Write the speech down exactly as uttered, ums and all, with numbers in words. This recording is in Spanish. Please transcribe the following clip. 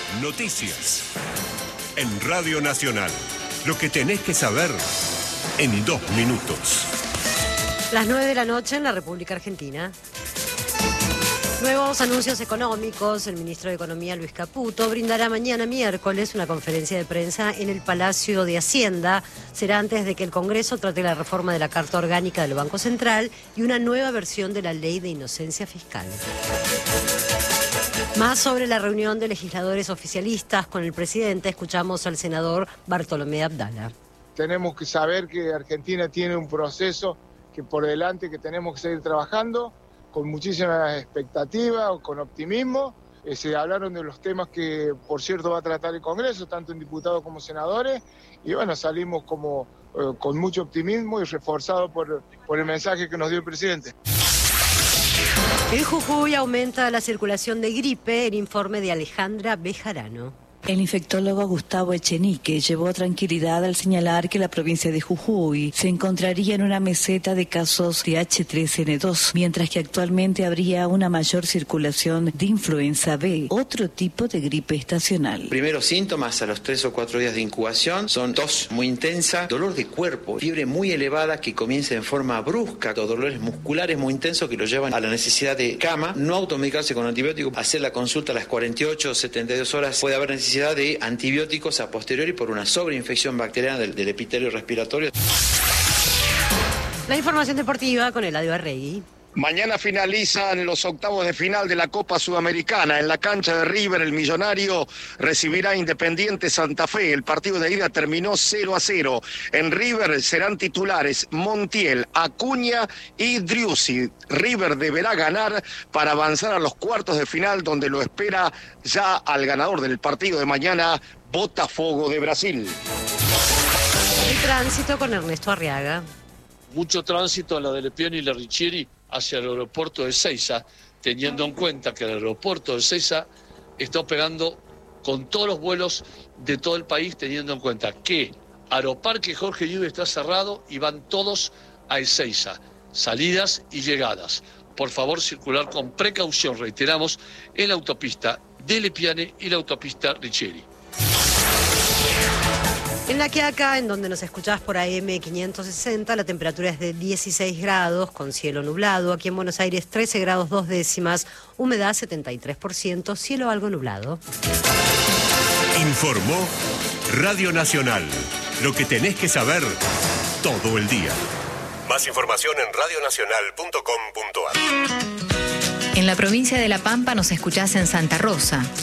Noticias. En Radio Nacional. Lo que tenés que saber en dos minutos. Las nueve de la noche en la República Argentina. Nuevos anuncios económicos. El ministro de Economía, Luis Caputo, brindará mañana miércoles una conferencia de prensa en el Palacio de Hacienda. Será antes de que el Congreso trate la reforma de la Carta Orgánica del Banco Central y una nueva versión de la Ley de Inocencia Fiscal. Más sobre la reunión de legisladores oficialistas con el presidente, escuchamos al senador Bartolomé Abdala. Tenemos que saber que Argentina tiene un proceso que por delante que tenemos que seguir trabajando con muchísimas expectativas, con optimismo. Eh, se hablaron de los temas que, por cierto, va a tratar el Congreso, tanto en diputados como senadores, y bueno, salimos como eh, con mucho optimismo y reforzados por, por el mensaje que nos dio el presidente. En Jujuy aumenta la circulación de gripe, el informe de Alejandra Bejarano. El infectólogo Gustavo Echenique llevó tranquilidad al señalar que la provincia de Jujuy se encontraría en una meseta de casos de H tres N dos, mientras que actualmente habría una mayor circulación de influenza B, otro tipo de gripe estacional. Primeros síntomas a los tres o cuatro días de incubación son tos muy intensa, dolor de cuerpo, fiebre muy elevada que comienza en forma brusca, dolores musculares muy intensos que lo llevan a la necesidad de cama, no automedicarse con antibióticos, hacer la consulta a las cuarenta y ocho o setenta y dos horas, puede haber necesidad de antibióticos a posteriori por una sobreinfección bacteriana del, del epitelio respiratorio. La información deportiva con Eladio Arregui. Mañana finalizan los octavos de final de la Copa Sudamericana. En la cancha de River, el Millonario recibirá a Independiente Santa Fe. El partido de ida terminó cero a cero. En River serán titulares Montiel, Acuña y Driussi. River deberá ganar para avanzar a los cuartos de final, donde lo espera ya al ganador del partido de mañana, Botafogo de Brasil. El tránsito con Ernesto Arriaga. Mucho tránsito en la de Lepione y la Riccieri hacia el aeropuerto de Ezeiza, teniendo en cuenta que el aeropuerto de Ezeiza está operando con todos los vuelos de todo el país, teniendo en cuenta que Aeroparque Jorge Lluve está cerrado y van todos a Ezeiza, salidas y llegadas. Por favor, circular con precaución, reiteramos, en la autopista de Lepiane y la autopista Riccieri. En La Quiaca, en donde nos escuchás por A M quinientos sesenta, la temperatura es de dieciséis grados, con cielo nublado. Aquí en Buenos Aires, trece grados dos décimas, humedad setenta y tres por ciento, cielo algo nublado. Informó Radio Nacional. Lo que tenés que saber todo el día. Más información en radio nacional punto com punto a r. En la provincia de La Pampa nos escuchás en Santa Rosa.